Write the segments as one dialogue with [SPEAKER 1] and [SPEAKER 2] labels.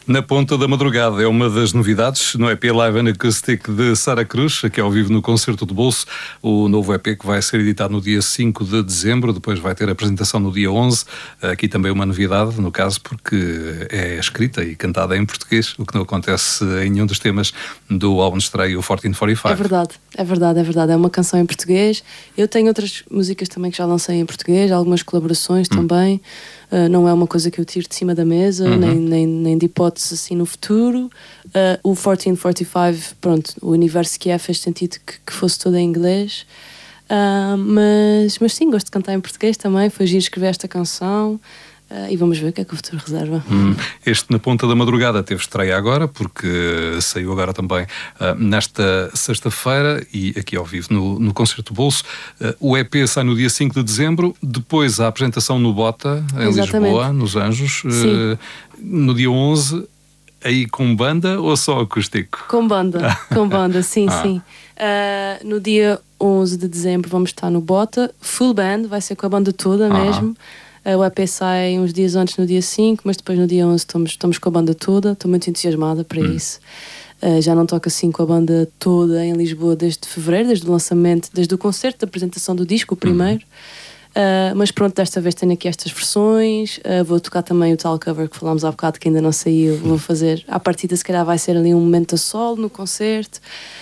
[SPEAKER 1] Na Ponta da Madrugada é uma das novidades no EP Live and Acoustic de Sara Cruz, aqui ao vivo no Concerto de Bolso, o novo EP que vai ser editado no dia 5 de dezembro, depois vai ter a apresentação no dia 11. Aqui também uma novidade, no caso, porque é escrita e cantada em português, o que não acontece em nenhum dos temas do álbum de estreia, o 1445.
[SPEAKER 2] É verdade, é verdade, é verdade. É uma canção em português. Eu tenho outras músicas também que já lancei em português, algumas colaborações também. Não é uma coisa que eu tiro de cima da mesa, nem de hipótese assim no futuro. O 1445, pronto, o universo que é fez sentido que fosse todo em inglês. Mas sim, gosto de cantar em português também. Foi giro escrever esta canção. E vamos ver o que é que o futuro reserva.
[SPEAKER 1] Este Na Ponta da Madrugada teve estreia agora, porque saiu agora também nesta sexta-feira e aqui ao vivo no Concerto Bolso. O EP sai no dia 5 de dezembro, depois a apresentação no Bota, em Lisboa, nos Anjos. No dia 11, aí com banda ou só acústico?
[SPEAKER 2] Com banda, sim. No dia 11 de dezembro vamos estar no Bota, full band, vai ser com a banda toda mesmo. O EP sai uns dias antes, no dia 5, mas depois no dia 11 estamos com a banda toda. Estou muito entusiasmada para isso. Já não toco assim com a banda toda em Lisboa desde fevereiro, desde o lançamento, desde o concerto de apresentação do disco, o primeiro. Mas pronto, desta vez tenho aqui estas versões. Vou tocar também o tal cover que falámos há bocado, que ainda não saiu. Vou fazer, à partida se calhar vai ser ali um momento a solo no concerto.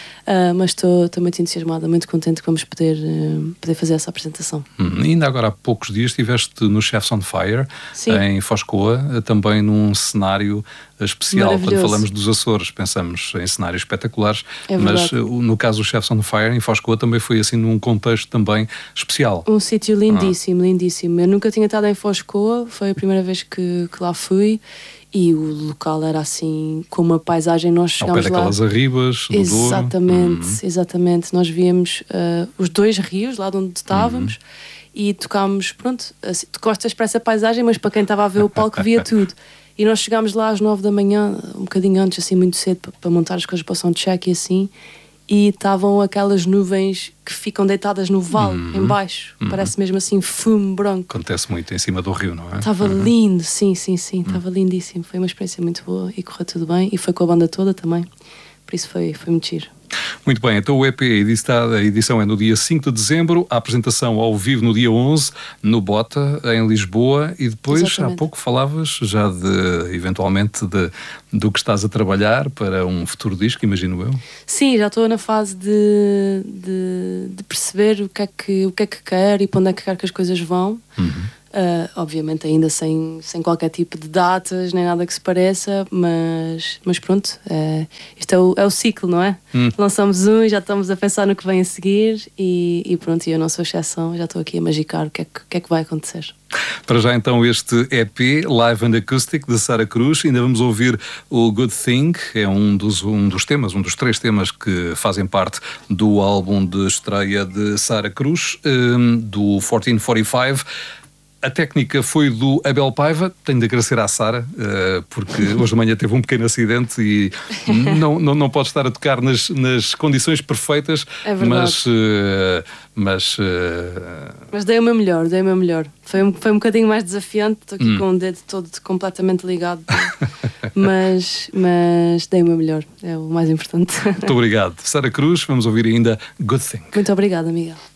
[SPEAKER 2] Mas estou muito entusiasmada, muito contente que vamos poder fazer essa apresentação.
[SPEAKER 1] Ainda agora há poucos dias estiveste no Chefs on Fire, em Foscoa, também num cenário especial. Quando falamos dos Açores, pensamos em cenários espetaculares, mas no caso do Chefs on Fire, em Foscoa, também foi assim num contexto também especial.
[SPEAKER 2] Um sítio lindíssimo, lindíssimo. Eu nunca tinha estado em Foscoa, foi a primeira vez que lá fui. E o local era assim, com uma paisagem, nós chegámos lá...
[SPEAKER 1] Ao pé daquelas arribas do Douro.
[SPEAKER 2] Exatamente. Nós víamos os dois rios, lá de onde estávamos, e tocámos, pronto, assim, tu costas para essa paisagem, mas para quem estava a ver o palco via tudo. E nós chegámos lá às 9 da manhã, um bocadinho antes, assim, muito cedo, para montar as coisas para o soundcheck e assim, e estavam aquelas nuvens que ficam deitadas no vale, em baixo. Parece mesmo assim fumo branco.
[SPEAKER 1] Acontece muito em cima do rio, não é?
[SPEAKER 2] Estava lindo, sim, estava lindíssimo. Foi uma experiência muito boa e correu tudo bem. E foi com a banda toda também, por isso foi muito giro.
[SPEAKER 1] Muito bem, então o EP, a edição é no dia 5 de dezembro, a apresentação ao vivo no dia 11, no Bota, em Lisboa, e depois há pouco falavas já eventualmente do que estás a trabalhar para um futuro disco, imagino eu.
[SPEAKER 2] Sim, já estou na fase de perceber o que é que quero e para onde é que quero que as coisas vão. Obviamente ainda sem qualquer tipo de datas nem nada que se pareça, mas pronto, isto é o ciclo, não é? Lançamos um e já estamos a pensar no que vem a seguir e pronto, eu não sou exceção, já estou aqui a magicar o que é que vai acontecer.
[SPEAKER 1] Para já então este EP Live and Acoustic de Sara Cruz, ainda vamos ouvir o Good Thing, é um dos três temas que fazem parte do álbum de estreia de Sara Cruz, do 1445. A técnica foi do Abel Paiva, tenho de agradecer à Sara, porque hoje de manhã teve um pequeno acidente e não pode estar a tocar nas condições perfeitas, mas
[SPEAKER 2] dei o meu melhor. Foi um bocadinho mais desafiante, estou aqui com o dedo todo completamente ligado, mas dei o meu melhor, é o mais importante.
[SPEAKER 1] Muito obrigado. Sara Cruz, vamos ouvir ainda Good Thing.
[SPEAKER 2] Muito obrigada, Miguel.